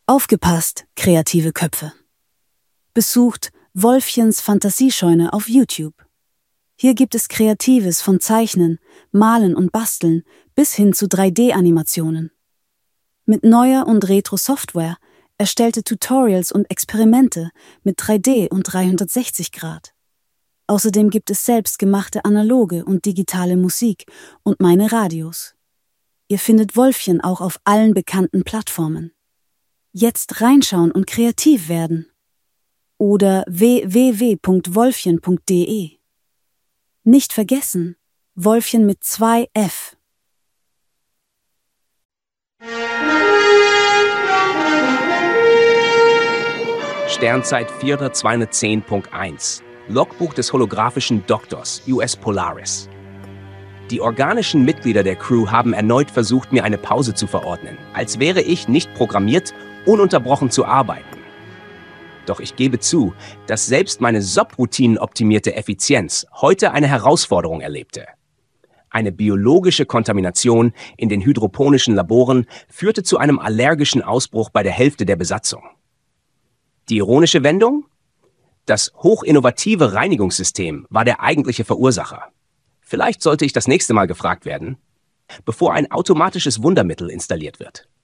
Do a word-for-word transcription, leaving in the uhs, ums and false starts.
Aufgepasst, kreative Köpfe! Besucht Wolfchens Fantasiescheune auf YouTube. Hier gibt es Kreatives von Zeichnen, Malen und Basteln bis hin zu drei D-Animationen. Mit neuer und Retro-Software erstellte Tutorials und Experimente mit drei D und dreihundertsechzig Grad. Außerdem gibt es selbstgemachte analoge und digitale Musik und meine Radios. Ihr findet Wolfchen auch auf allen bekannten Plattformen. Jetzt reinschauen und kreativ werden. Oder w w w punkt wolfchen punkt d e. Nicht vergessen, Wolfchen mit zwei F. Sternzeit vierter zweihundertzehn Punkt eins. Logbuch des holographischen Doktors, U S Polaris. Die organischen Mitglieder der Crew haben erneut versucht, mir eine Pause zu verordnen, als wäre ich nicht programmiert, ununterbrochen zu arbeiten. Doch ich gebe zu, dass selbst meine S O P-Routinen-optimierte Effizienz heute eine Herausforderung erlebte. Eine biologische Kontamination in den hydroponischen Laboren führte zu einem allergischen Ausbruch bei der Hälfte der Besatzung. Die ironische Wendung? Das hochinnovative Reinigungssystem war der eigentliche Verursacher. Vielleicht sollte ich das nächste Mal gefragt werden, bevor ein automatisches Wundermittel installiert wird.